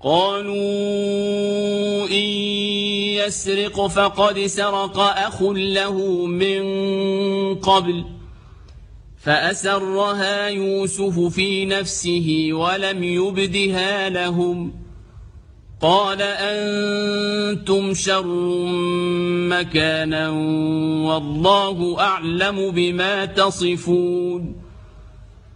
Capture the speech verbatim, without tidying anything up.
قالوا إن يسرق فقد سرق أخ له من قبل فأسرها يوسف في نفسه ولم يبدها لهم قال أنتم شر مكانا والله أعلم بما تصفون